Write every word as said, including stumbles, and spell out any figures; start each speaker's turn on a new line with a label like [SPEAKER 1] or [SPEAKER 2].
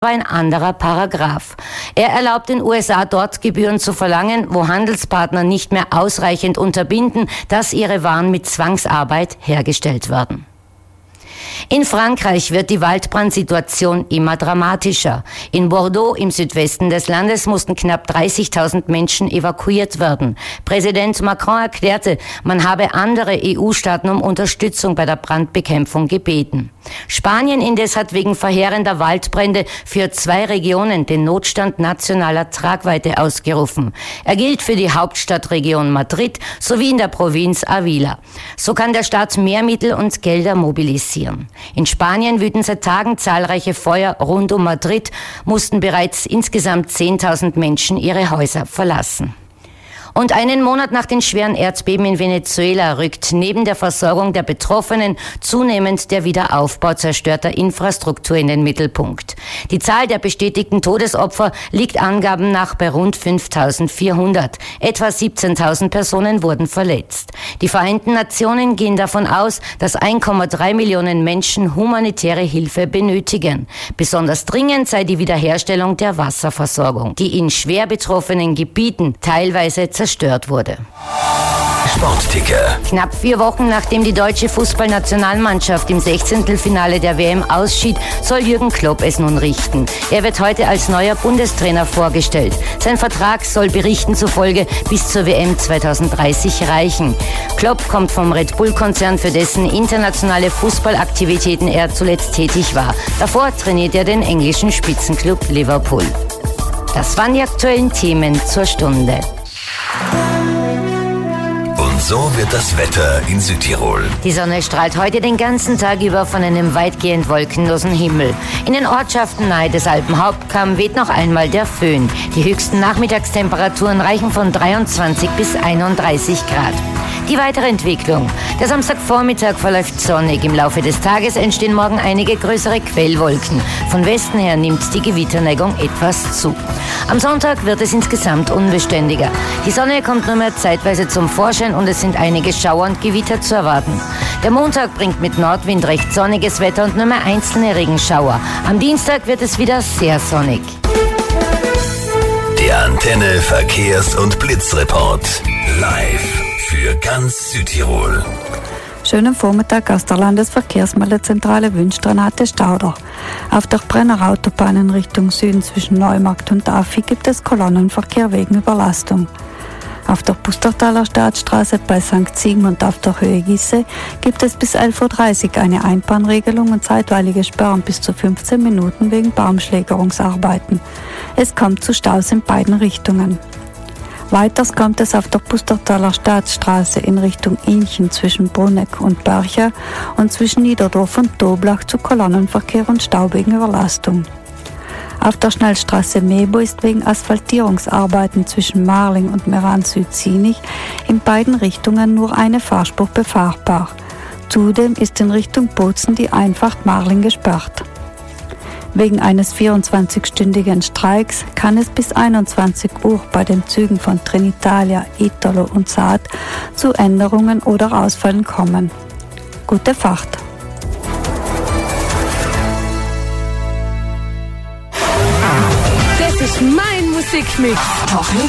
[SPEAKER 1] ein anderer Paragraph. Er erlaubt den U S A dort Gebühren zu verlangen, wo Handelspartner nicht mehr ausreichend unterbinden, dass ihre Waren mit Zwangsarbeit hergestellt werden. In Frankreich wird die Waldbrandsituation immer dramatischer. In Bordeaux im Südwesten des Landes mussten knapp dreißigtausend Menschen evakuiert werden. Präsident Macron erklärte, man habe andere E U-Staaten um Unterstützung bei der Brandbekämpfung gebeten. Spanien indes hat wegen verheerender Waldbrände für zwei Regionen den Notstand nationaler Tragweite ausgerufen. Er gilt für die Hauptstadtregion Madrid sowie in der Provinz Ávila. So kann der Staat mehr Mittel und Gelder mobilisieren. In Spanien wüten seit Tagen zahlreiche Feuer rund um Madrid, mussten bereits insgesamt zehntausend Menschen ihre Häuser verlassen. Und einen Monat nach den schweren Erdbeben in Venezuela rückt neben der Versorgung der Betroffenen zunehmend der Wiederaufbau zerstörter Infrastruktur in den Mittelpunkt. Die Zahl der bestätigten Todesopfer liegt Angaben nach bei rund fünftausendvierhundert. Etwa siebzehntausend Personen wurden verletzt. Die Vereinten Nationen gehen davon aus, dass eins Komma drei Millionen Menschen humanitäre Hilfe benötigen. Besonders dringend sei die Wiederherstellung der Wasserversorgung, die in schwer betroffenen Gebieten teilweise zerstört wurde.
[SPEAKER 2] Sportticker.
[SPEAKER 1] Knapp vier Wochen nachdem die deutsche Fußballnationalmannschaft im Sechzehntelfinale der W M ausschied, soll Jürgen Klopp es nun richten. Er wird heute als neuer Bundestrainer vorgestellt. Sein Vertrag soll Berichten zufolge bis zur W M zweitausenddreißig reichen. Klopp kommt vom Red Bull-Konzern, für dessen internationale Fußballaktivitäten er zuletzt tätig war. Davor trainiert er den englischen Spitzenklub Liverpool. Das waren die aktuellen Themen zur Stunde.
[SPEAKER 2] Und so wird das Wetter in Südtirol.
[SPEAKER 1] Die Sonne strahlt heute den ganzen Tag über von einem weitgehend wolkenlosen Himmel. In den Ortschaften nahe des Alpenhauptkamms weht noch einmal der Föhn. Die höchsten Nachmittagstemperaturen reichen von dreiundzwanzig bis einunddreißig Grad. Die weitere Entwicklung. Der Samstagvormittag verläuft sonnig. Im Laufe des Tages entstehen morgen einige größere Quellwolken. Von Westen her nimmt die Gewitterneigung etwas zu. Am Sonntag wird es insgesamt unbeständiger. Die Sonne kommt nur mehr zeitweise zum Vorschein und es sind einige Schauer und Gewitter zu erwarten. Der Montag bringt mit Nordwind recht sonniges Wetter und nur mehr einzelne Regenschauer. Am Dienstag wird es wieder sehr sonnig.
[SPEAKER 2] Der Antenne Verkehrs- und Blitzreport. Live für ganz Südtirol.
[SPEAKER 3] Schönen Vormittag aus der Landesverkehrsmeldezentrale wünscht Renate Stauder. Auf der Brenner Autobahn in Richtung Süden zwischen Neumarkt und Affi gibt es Kolonnenverkehr wegen Überlastung. Auf der Pustertaler Staatsstraße bei Sankt Sigmund auf der Höhe Gisse gibt es bis elf Uhr dreißig eine Einbahnregelung und zeitweilige Sperren bis zu fünfzehn Minuten wegen Baumschlägerungsarbeiten. Es kommt zu Staus in beiden Richtungen. Weiters kommt es auf der Pustertaler Staatsstraße in Richtung Inchen zwischen Bruneck und Bercher und zwischen Niederdorf und Doblach zu Kolonnenverkehr und Stau wegen Überlastung. Auf der Schnellstraße Mebo ist wegen Asphaltierungsarbeiten zwischen Marling und Meran-Süd-Zienig in beiden Richtungen nur eine Fahrspur befahrbar. Zudem ist in Richtung Bozen die Einfahrt Marling gesperrt. Wegen eines vierundzwanzigstündigen Streiks kann es bis einundzwanzig Uhr bei den Zügen von Trenitalia, Italo und Saat zu Änderungen oder Ausfällen kommen. Gute Fahrt!
[SPEAKER 4] Das ist mein Musikmix.
[SPEAKER 5] Top Hit